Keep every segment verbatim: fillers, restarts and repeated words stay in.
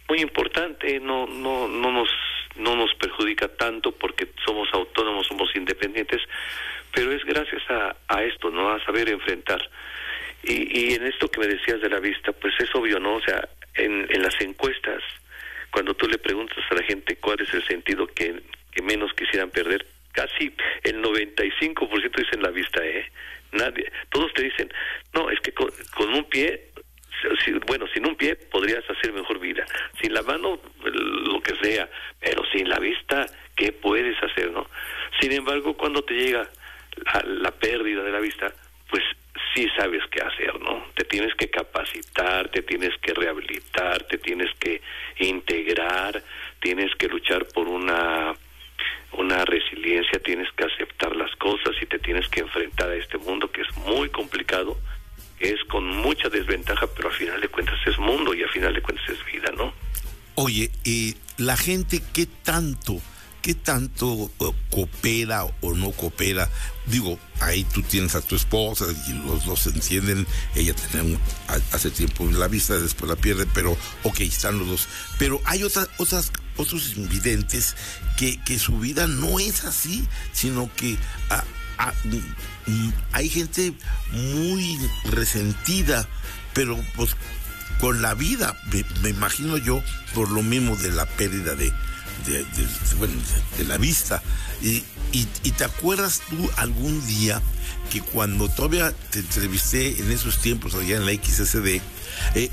muy importante, no no no nos no nos perjudica tanto porque somos autónomos, somos independientes, pero es gracias a, a esto, ¿no? A saber enfrentar. Y, y en esto que me decías de la vista, pues es obvio, ¿no? O sea, en, en las encuestas, cuando tú le preguntas a la gente cuál es el sentido que, que menos quisieran perder, casi el noventa y cinco por ciento dicen la vista, ¿eh? Nadie, todos te dicen, no, es que con, con un pie, si, bueno, sin un pie podrías hacer mejor vida, sin la mano, lo que sea, pero sin la vista, ¿qué puedes hacer, no? Sin embargo, cuando te llega la, la pérdida de la vista, pues sí sabes qué hacer, ¿no? Te tienes que capacitar, te tienes que rehabilitar, te tienes que integrar, tienes que luchar por una una resiliencia, tienes que aceptar las cosas y te tienes que enfrentar a este mundo que es muy complicado, que es con mucha desventaja, pero al final de cuentas es mundo y al final de cuentas es vida, ¿no? Oye, eh, la gente, ¿qué tanto, qué tanto uh, coopera o no coopera? Digo, ahí tú tienes a tu esposa y los dos se entienden, ella tenía un, hace tiempo la vista, después la pierde, pero ok, están los dos. Pero hay otras, otras, otros invidentes que, que su vida no es así, sino que ah, ah, mm, hay gente muy resentida, pero pues con la vida, me, me imagino yo, por lo mismo de la pérdida de, de, de, de, bueno, de, de la vista. Y, y, y te acuerdas tú algún día que cuando todavía te entrevisté en esos tiempos allá en la X S D, eh,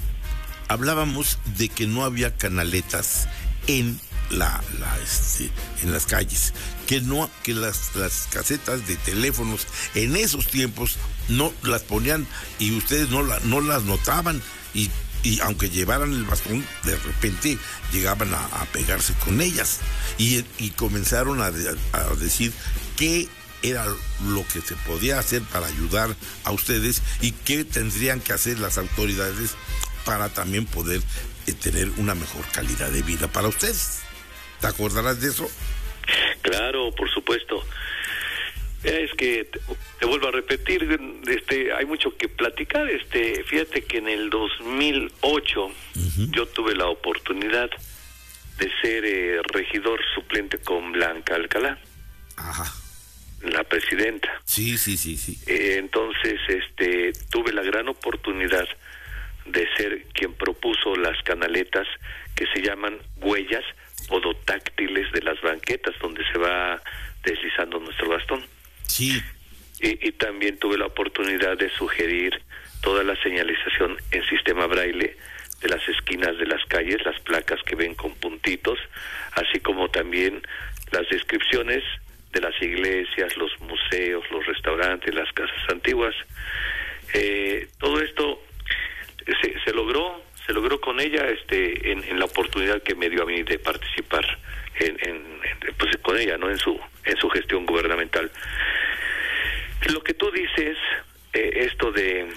hablábamos de que no había canaletas en la, la este, en las calles, que no, que las, las casetas de teléfonos en esos tiempos no las ponían y ustedes no, la, no las notaban y, y aunque llevaran el bastón, de repente llegaban a, a pegarse con ellas y, y comenzaron a, de, a decir qué era lo que se podía hacer para ayudar a ustedes y qué tendrían que hacer las autoridades para también poder eh, tener una mejor calidad de vida para ustedes. ¿Te acordarás de eso? Claro, por supuesto. Es que te, te vuelvo a repetir, este, hay mucho que platicar. Este, fíjate que en el dos mil ocho uh-huh. yo tuve la oportunidad de ser eh, regidor suplente con Blanca Alcalá. Ajá. La presidenta. Sí, sí, sí, sí. Eh, entonces, este, tuve la gran oportunidad de ser quien propuso las canaletas que se llaman huellas podotáctiles de las banquetas donde se va deslizando nuestro bastón. Sí. Y, y también tuve la oportunidad de sugerir toda la señalización en sistema braille de las esquinas de las calles, las placas que ven con puntitos, así como también las descripciones de las iglesias, los museos, los restaurantes, las casas antiguas. Eh, todo esto se, se logró se logró con ella este en, en la oportunidad que me dio a mí de participar en, en, en pues con ella, no en su en su gestión gubernamental. Lo que tú dices, eh, esto de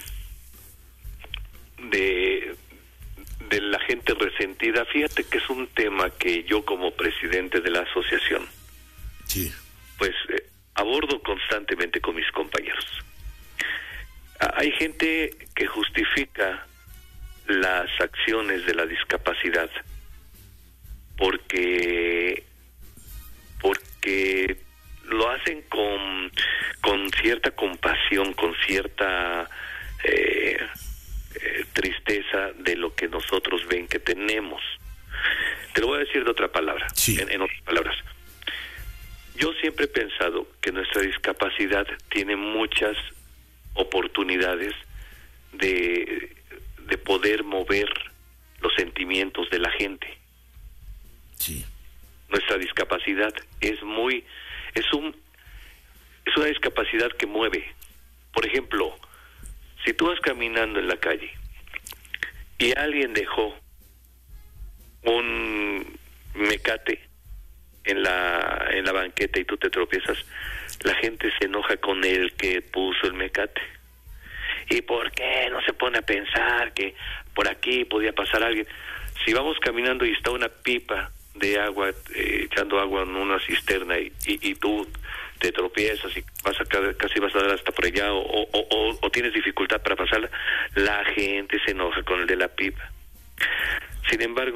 de de la gente resentida, fíjate que es un tema que yo como presidente de la asociación, sí, pues eh, abordo constantemente con mis compañeros. Ah, hay gente que justifica las acciones de la discapacidad porque porque lo hacen con con cierta compasión, con cierta eh, eh, tristeza de lo que nosotros ven que tenemos. Te lo voy a decir de otra palabra, sí. en, en otras palabras. Yo siempre he pensado que nuestra discapacidad tiene muchas oportunidades de de poder mover los sentimientos de la gente. Sí. Nuestra discapacidad es muy, es un, es una discapacidad que mueve. Por ejemplo, si tú vas caminando en la calle y alguien dejó un mecate en la, en la banqueta y tú te tropiezas, la gente se enoja con el que puso el mecate. ¿Y por qué no se pone a pensar que por aquí podía pasar alguien? Si vamos caminando y está una pipa de agua, eh, echando agua en una cisterna y, y, y tú te tropiezas y vas a casi vas a dar hasta por allá o, o, o, o tienes dificultad para pasarla, la gente se enoja con el de la pipa. Sin embargo,